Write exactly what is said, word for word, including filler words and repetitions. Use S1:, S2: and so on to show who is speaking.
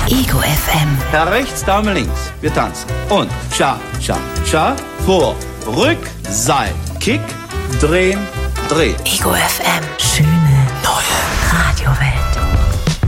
S1: Ego F M.
S2: Herr rechts, Dame links. Wir tanzen. Und Cha, Cha, Cha. Vor, Rück, Seil. Kick, drehen, drehen.
S1: Ego F M. Schöne neue Radiowelt.